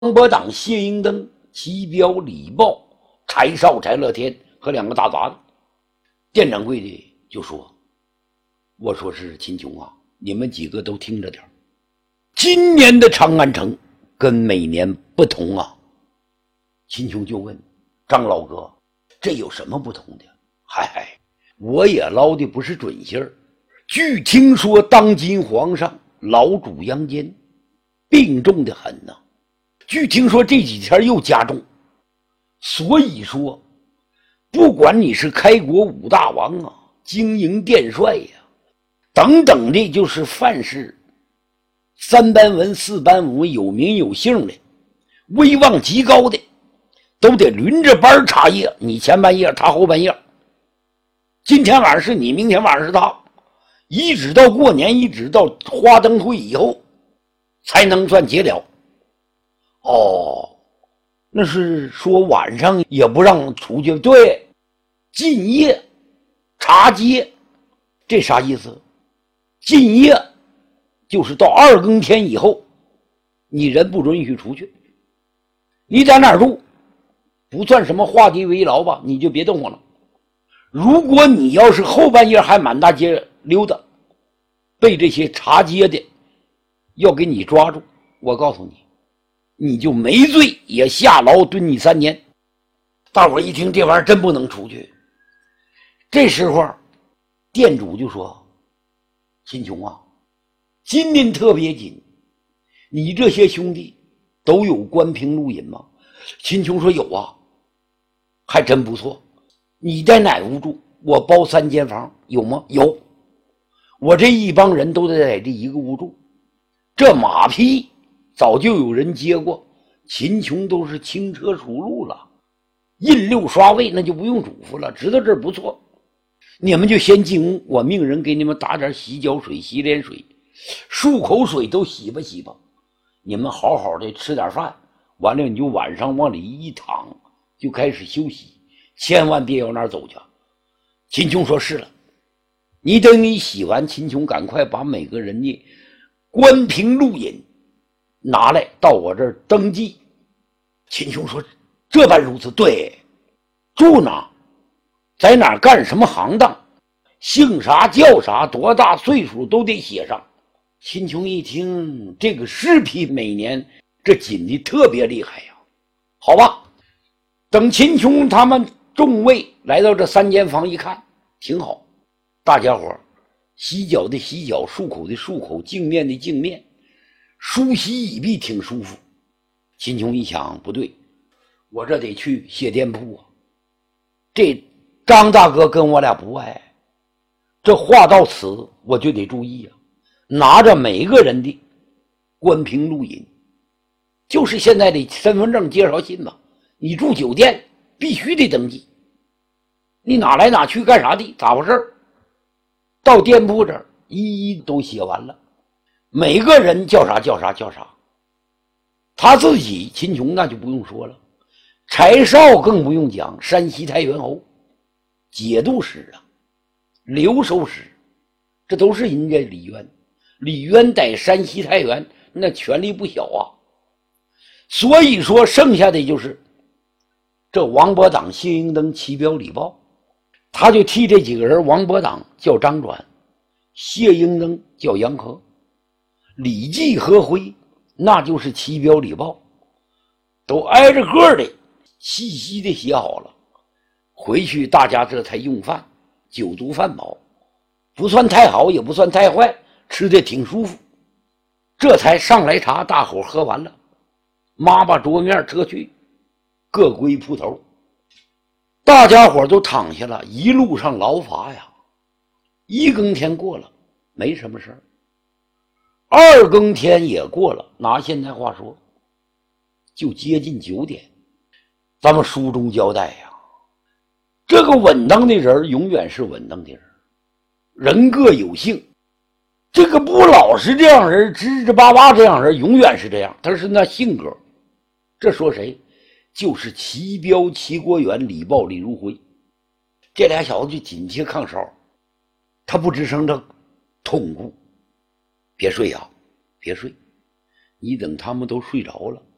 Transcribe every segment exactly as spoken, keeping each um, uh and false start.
王伯党、谢英登、齐彪、李豹、柴少、柴乐天和两个大杂子。店掌柜的就说：“我说是秦琼啊，你们几个都听着点，今年的长安城跟每年不同啊。”秦琼就问张老哥：“这有什么不同的？”嗨嗨，我也捞的不是准信儿。据听说，当今皇上老主杨坚病重的很呐、啊。据听说这几天又加重，所以说，不管你是开国五大王啊、经营殿帅呀、啊，等等的，就是凡是三班文、四班文有名有姓的、威望极高的，都得轮着班查夜，你前半夜，他后半夜。今天晚上是你，明天晚上是他，一直到过年，一直到花灯会以后，才能算结了。哦，那是说晚上也不让出去，对，禁夜查街，这啥意思？禁夜就是到二更天以后，你人不允许出去，你在哪儿住，不算什么画地为牢吧，你就别动我了。如果你要是后半夜还满大街溜达，被这些查街的要给你抓住，我告诉你，你就没罪也下牢蹲你三年。大伙一听这玩意儿真不能出去。这时候店主就说：“秦琼啊，今年特别紧，你这些兄弟都有关平录音吗？”秦琼说：“有啊。”还真不错。你在哪屋住？我包三间房，有吗？有。我这一帮人都在这一个屋住。这马匹早就有人接过，秦琼都是轻车熟路了，印六刷位那就不用嘱咐了，知道这儿不错。你们就先进屋，我命人给你们打点洗脚水、洗脸水，漱口水都洗吧洗吧。你们好好的吃点饭，完了你就晚上往里一躺，就开始休息，千万别往哪儿走去。秦琼说：“是了。”你等你洗完，秦琼赶快把每个人的关平录音拿来到我这儿登记。秦琼说：“这般如此。”对，住哪，在哪儿干什么行当，姓啥叫啥，多大岁数都得写上。秦琼一听，这个尸皮每年这紧的特别厉害呀。好吧，等秦琼他们众位来到这三间房一看，挺好，大家伙洗脚的洗脚，漱口的漱口，净面的净面，梳洗已毕，挺舒服。秦琼一想，不对，我这得去卸店铺啊。这张大哥跟我俩不爱，这话到此我就得注意啊，拿着每个人的关平录音，就是现在的身份证介绍信吧，你住酒店必须得登记，你哪来哪去干啥的，咋回事？到店铺这儿一一都写完了，每个人叫啥叫啥叫啥。他自己秦琼那就不用说了，柴少更不用讲，山西太原侯，节度使啊，留守使，这都是人家李渊。李渊在山西太原那权力不小啊。所以说剩下的就是这王伯党、谢英登、齐彪、李豹，他就替这几个人，王伯党叫张转，谢英登叫杨和，李继和辉那就是齐彪、李豹，都挨着个的细细的写好了。回去大家这才用饭，酒足饭饱，不算太好也不算太坏，吃的挺舒服。这才上来茶，大伙喝完了，妈把桌面撤去，各归铺头。大家伙都躺下了，一路上劳乏呀。一更天过了，没什么事儿。二更天也过了，拿现在话说，就接近九点。咱们书中交代呀，这个稳当的人永远是稳当的人，人各有性。这个不老实这样人，吱吱巴巴这样人，永远是这样，他是那性格。这说谁？就是齐彪、齐国元、李豹、李如辉，这俩小子就紧贴炕梢，他不吱声，他痛哭。别睡呀、啊，别睡，你等他们都睡着了，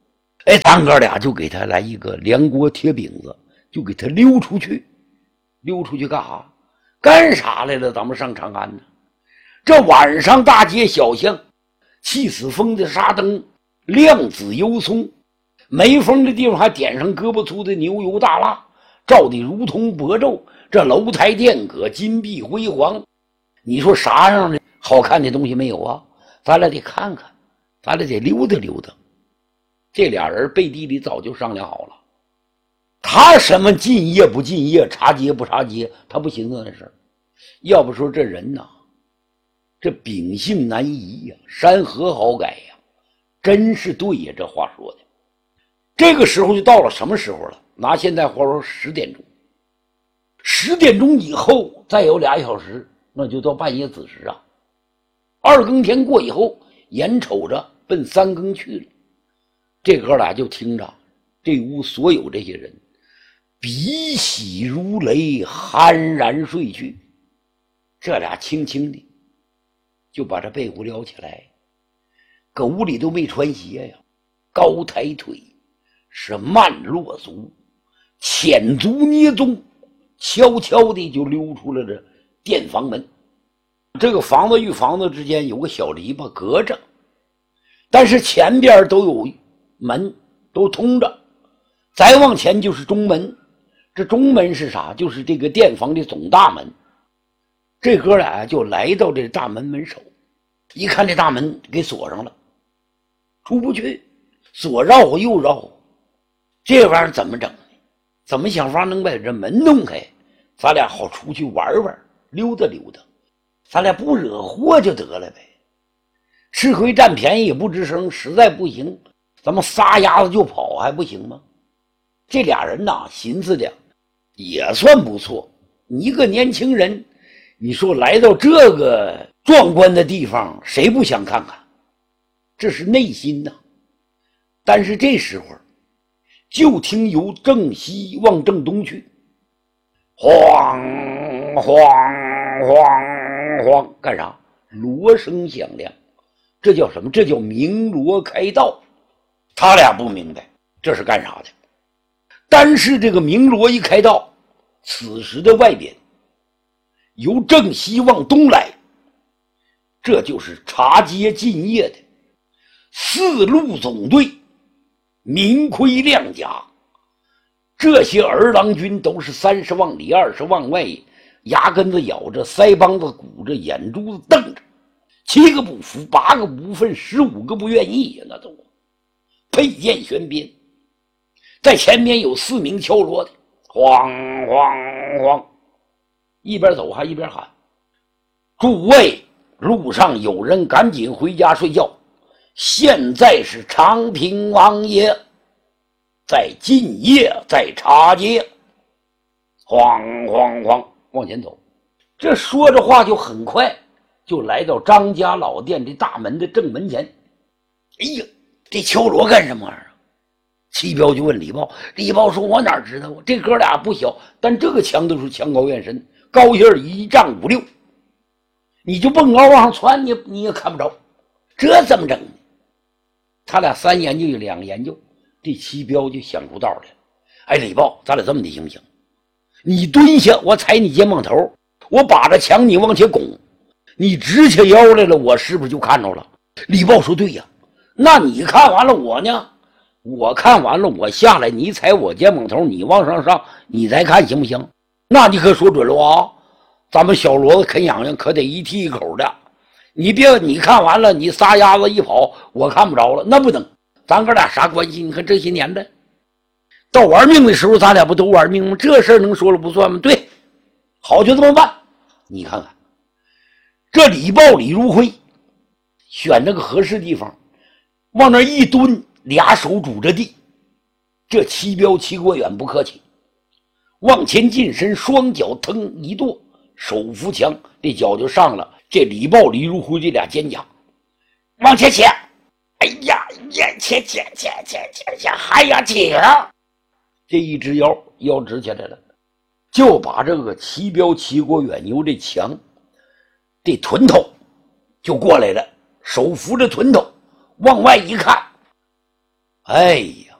哎，咱哥俩就给他来一个梁国铁饼子，就给他溜出去。溜出去干啥？干啥来了？咱们上长安呢？这晚上大街小巷，气死风的沙灯，亮紫油葱，没风的地方还点上胳膊粗的牛油大蜡，照得如同薄昼。这楼台殿阁，金碧辉煌。你说啥样的好看的东西没有啊？咱俩得看看，咱俩得溜达溜达。这俩人背地里早就商量好了，他什么进业不进业，查街不查街，他不寻思那事儿。要不说这人呐，这秉性难移呀，山河好改呀，真是对呀，这话说的。这个时候就到了什么时候了？拿现在话说十点钟，十点钟以后再有俩小时，那就到半夜子时啊。二更天过以后，眼瞅着奔三更去了。这哥俩就听着这屋所有这些人鼻息如雷，酣然睡去。这俩轻轻的就把这被窝撩起来，搁屋里都没穿鞋呀，高抬腿，是慢落足，浅足捏踪，悄悄的就溜出了这店房门。这个房子与房子之间有个小篱笆隔着，但是前边都有门，都通着。再往前就是中门，这中门是啥？就是这个店房的总大门。这哥俩就来到这大门门首，一看这大门给锁上了，出不去，左绕右绕，这玩意儿怎么整呢？怎么想法能把这门弄开，咱俩好出去玩玩，溜达溜达，咱俩不惹祸就得了呗。吃亏占便宜也不吱声，实在不行咱们撒丫子就跑还不行吗？这俩人呐，寻思的也算不错。你一个年轻人，你说来到这个壮观的地方，谁不想看看？这是内心呐。但是这时候就听由正西往正东去，晃晃晃晃，干啥？锣声响亮，这叫什么？这叫鸣锣开道。他俩不明白这是干啥的，但是这个鸣锣一开道，此时的外边由正西往东来，这就是察街进业的四路总队，民盔亮甲。这些儿郎军都是三十往里二十往外，牙根子咬着，腮帮子鼓着，眼珠子瞪着，七个不服，八个不忿，十五个不愿意呀，那都佩剑悬鞭。在前面有四名敲锣的，晃晃晃，一边走还一边喊：诸位，路上有人赶紧回家睡觉，现在是长平王爷在进业，在察街。晃晃晃往前走，这说着话就很快就来到张家老店这大门的正门前。哎呀，这敲锣干什么玩意儿？七彪就问李豹，李豹说：我哪知道啊？这哥俩不小，但这个墙都是墙高院深，高些一丈五六，你就蹦高往上窜，你你也看不着，这怎么整呢？他俩三研究有两个研究，这七彪就想出道来了。哎，李豹，咱俩这么的行不行？你蹲下，我踩你肩膀头，我把着墙你往前拱，你直起腰来了，我是不是就看着了？李豹说：对呀。那你看完了我呢？我看完了我下来，你踩我肩膀头，你往上上，你再看行不行？那你可说准了啊！咱们小骡子啃痒痒可得一屉一口的，你别你看完了你撒丫子一跑，我看不着了，那不能。咱哥俩啥关系？你看这些年的到玩命的时候，咱俩不都玩命吗？这事儿能说了不算吗？对，好，就这么办。你看看这李豹李如辉选这个合适地方，往那一蹲，俩手拄着地。这七彪齐国远不客气，往前近身，双脚腾一跺，手扶墙，这脚就上了这李豹李如辉这俩肩胛，往前切。哎呀呀，切切切切切切，哎呀切！这一只腰腰直起来了，就把这个齐彪齐国远由这墙这臀头就过来了，手扶着臀头往外一看，哎呀，